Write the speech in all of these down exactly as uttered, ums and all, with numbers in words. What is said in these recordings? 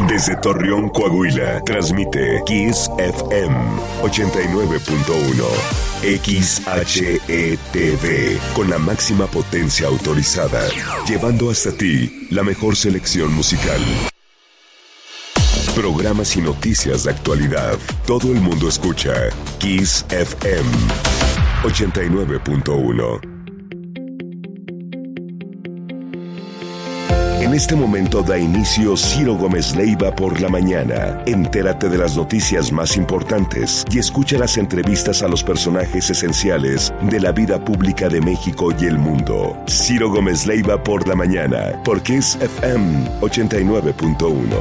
Desde Torreón, Coahuila, transmite Kiss F M ochenta y nueve punto uno. X H E T V, con la máxima potencia autorizada, llevando hasta ti la mejor selección musical. Programas y noticias de actualidad. Todo el mundo escucha Kiss F M ochenta y nueve punto uno. En este momento da inicio Ciro Gómez Leiva por la mañana. Entérate de las noticias más importantes y escucha las entrevistas a los personajes esenciales de la vida pública de México y el mundo. Ciro Gómez Leiva por la mañana, por Kiss F M ochenta y nueve punto uno.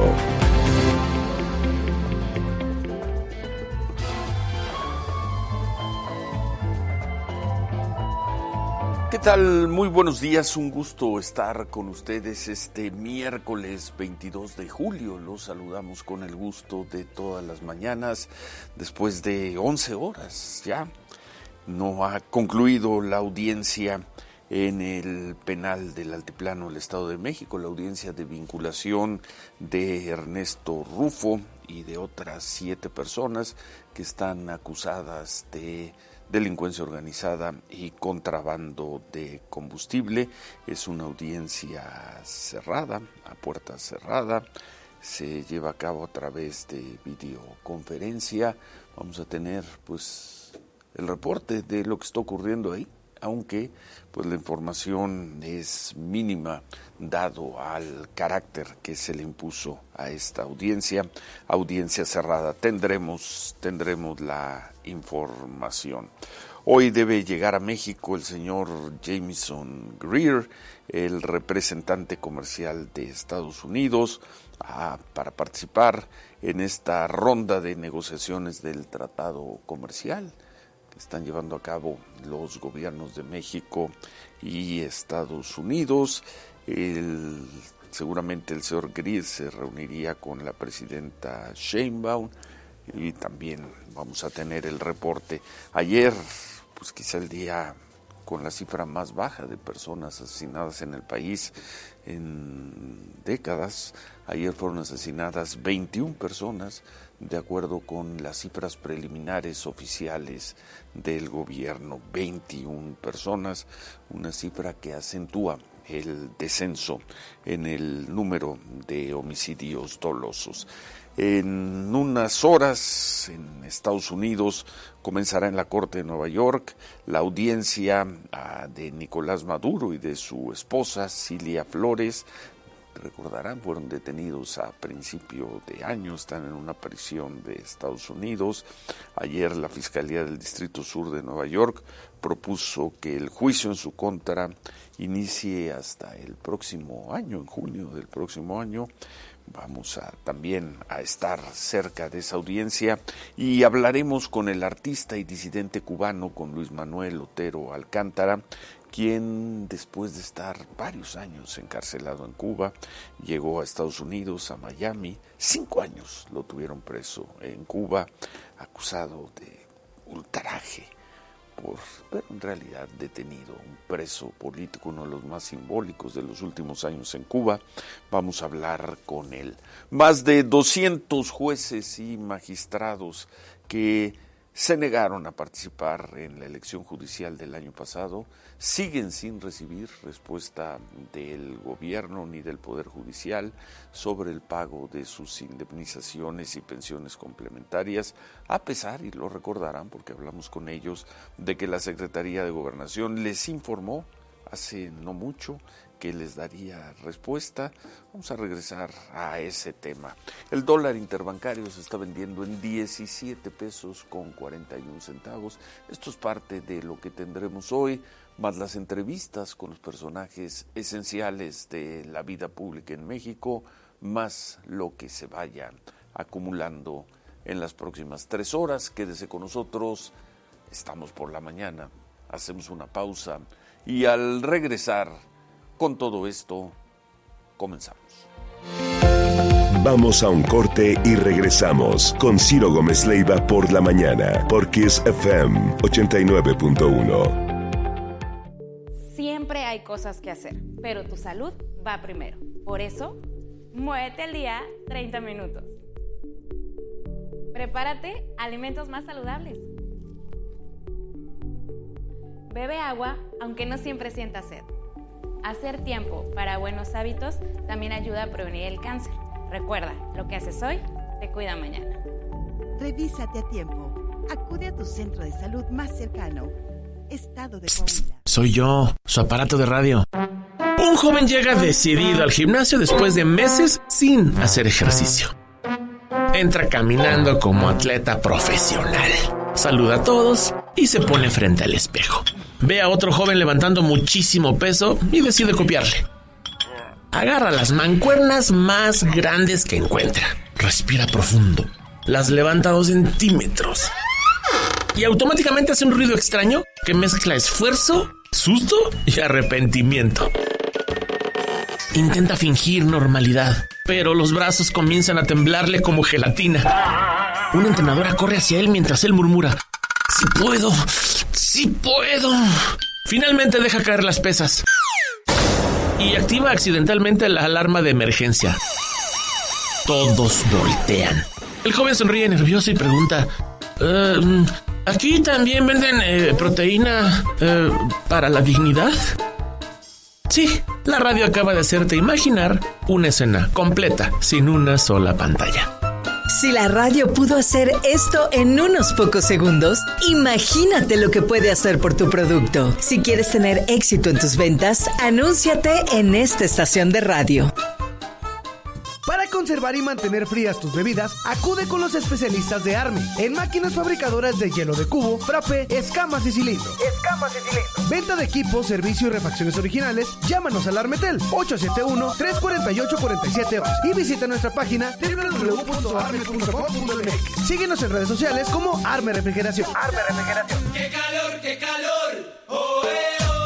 ¿Qué tal? Muy buenos días, un gusto estar con ustedes este miércoles veintidós de julio. Los saludamos con el gusto de todas las mañanas, después de once horas ya. No ha concluido la audiencia en el penal del Altiplano del Estado de México, la audiencia de vinculación de Ernesto Rufo y de otras siete personas que están acusadas de delincuencia organizada y contrabando de combustible. Es una audiencia cerrada, a puerta cerrada, se lleva a cabo a través de videoconferencia. Vamos a tener pues el reporte de lo que está ocurriendo ahí, aunque pues la información es mínima dado al carácter que se le impuso a esta audiencia, audiencia cerrada. Tendremos, tendremos la información. Hoy debe llegar a México el señor Jamieson Greer, el representante comercial de Estados Unidos, a, para participar en esta ronda de negociaciones del tratado comercial que están llevando a cabo los gobiernos de México y Estados Unidos. El, seguramente el señor Greer se reuniría con la presidenta Sheinbaum y también vamos a tener el reporte. Ayer, pues quizá el día con la cifra más baja de personas asesinadas en el país en décadas. Ayer fueron asesinadas veintiuna personas, de acuerdo con las cifras preliminares oficiales del gobierno. veintiuna personas, una cifra que acentúa el descenso en el número de homicidios dolosos. En unas horas, en Estados Unidos, comenzará en la Corte de Nueva York la audiencia uh, de Nicolás Maduro y de su esposa, Cilia Flores. Recordarán, fueron detenidos a principio de año, están en una prisión de Estados Unidos. Ayer la Fiscalía del Distrito Sur de Nueva York propuso que el juicio en su contra inicie hasta el próximo año, en junio del próximo año. Vamos a también a estar cerca de esa audiencia y hablaremos con el artista y disidente cubano, con Luis Manuel Otero Alcántara, quien después de estar varios años encarcelado en Cuba, llegó a Estados Unidos, a Miami. Cinco años lo tuvieron preso en Cuba, acusado de ultraje, por, pero en realidad detenido, un preso político, uno de los más simbólicos de los últimos años en Cuba. Vamos a hablar con él. Más de doscientos jueces y magistrados que se negaron a participar en la elección judicial del año pasado siguen sin recibir respuesta del gobierno ni del Poder Judicial sobre el pago de sus indemnizaciones y pensiones complementarias, a pesar, y lo recordarán porque hablamos con ellos, de que la Secretaría de Gobernación les informó hace no mucho que les daría respuesta. Vamos a regresar a ese tema. El dólar interbancario se está vendiendo en diecisiete pesos con cuarenta y un centavos. Esto es parte de lo que tendremos hoy, más las entrevistas con los personajes esenciales de la vida pública en México, más lo que se vaya acumulando en las próximas tres horas. Quédese con nosotros, estamos por la mañana, hacemos una pausa y al regresar con todo esto, comenzamos. Vamos a un corte y regresamos con Ciro Gómez Leiva por la mañana, por Kiss F M ochenta y nueve punto uno. Siempre hay cosas que hacer, pero tu salud va primero. Por eso, Muévete al día treinta minutos. Prepárate alimentos más saludables. Bebe agua aunque no siempre sientas sed. Hacer tiempo para buenos hábitos también ayuda a prevenir el cáncer. Recuerda, lo que haces hoy te cuida mañana. Revísate a tiempo. Acude a tu centro de salud más cercano. Estado de Coahuila. Soy yo, su aparato de radio. Un joven llega decidido al gimnasio después de meses sin hacer ejercicio. Entra caminando como atleta profesional. Saluda a todos y se pone frente al espejo. Ve a otro joven levantando muchísimo peso y decide copiarle. Agarra las mancuernas más grandes que encuentra. Respira profundo. Las levanta dos centímetros. Y automáticamente hace un ruido extraño que mezcla esfuerzo, susto y arrepentimiento. Intenta fingir normalidad, pero los brazos comienzan a temblarle como gelatina. Una entrenadora corre hacia él mientras él murmura: ¡Sí puedo! ¡Sí puedo! Finalmente deja caer las pesas y activa accidentalmente la alarma de emergencia. Todos voltean. El joven sonríe nervioso y pregunta: uh, ¿aquí también venden eh, proteína eh, para la dignidad? Sí, la radio acaba de hacerte imaginar una escena completa sin una sola pantalla. Si la radio pudo hacer esto en unos pocos segundos, imagínate lo que puede hacer por tu producto. Si quieres tener éxito en tus ventas, anúnciate en esta estación de radio. Para conservar y mantener frías tus bebidas, acude con los especialistas de Arme en máquinas fabricadoras de hielo de cubo, frappé, escamas y cilindro. Escamas y cilindro. Venta de equipos, servicio y refacciones originales. Llámanos al Armetel ocho siete uno, tres cuatro ocho, cuatro siete once y visita nuestra página doble u doble u doble u punto arme punto com punto m x. Síguenos en redes sociales como Arme Refrigeración. Arme Refrigeración. ¡Qué calor, qué calor! ¡Oh, eh!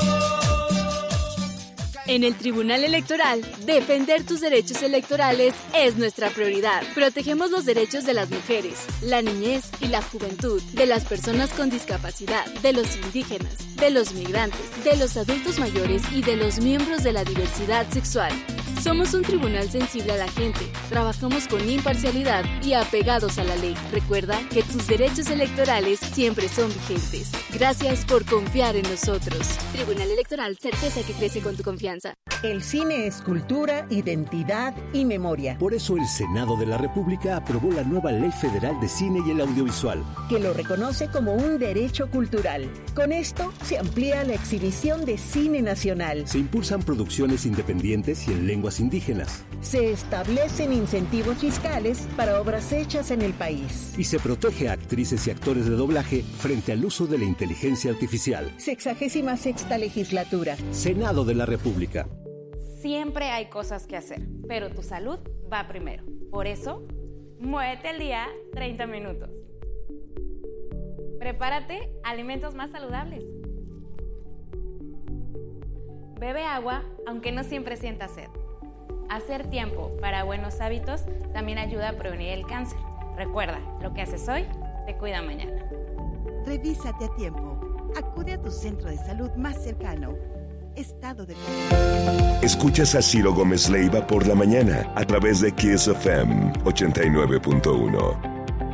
En el Tribunal Electoral, defender tus derechos electorales es nuestra prioridad. Protegemos los derechos de las mujeres, la niñez y la juventud, de las personas con discapacidad, de los indígenas, de los migrantes, de los adultos mayores y de los miembros de la diversidad sexual. Somos un tribunal sensible a la gente, trabajamos con imparcialidad y apegados a la ley. Recuerda que tus derechos electorales siempre son vigentes. Gracias por confiar en nosotros. Tribunal Electoral, certeza que crece con tu confianza. El cine es cultura, identidad y memoria. Por eso el Senado de la República aprobó la nueva Ley Federal de Cine y el Audiovisual, que lo reconoce como un derecho cultural. Con esto se amplía la exhibición de cine nacional. Se impulsan producciones independientes y en lenguas indígenas. Se establecen incentivos fiscales para obras hechas en el país. Y se protege a actrices y actores de doblaje frente al uso de la inteligencia artificial. Sexagésima sexta legislatura. Senado de la República. Siempre hay cosas que hacer, pero tu salud va primero. Por eso, muévete al día treinta minutos. Prepárate alimentos más saludables. Bebe agua aunque no siempre sientas sed. Hacer tiempo para buenos hábitos también ayuda a prevenir el cáncer. Recuerda, lo que haces hoy te cuida mañana. Revísate a tiempo. Acude a tu centro de salud más cercano. Estado de Coahuila. Escuchas a Ciro Gómez Leiva por la mañana a través de Kiss F M ochenta y nueve punto uno.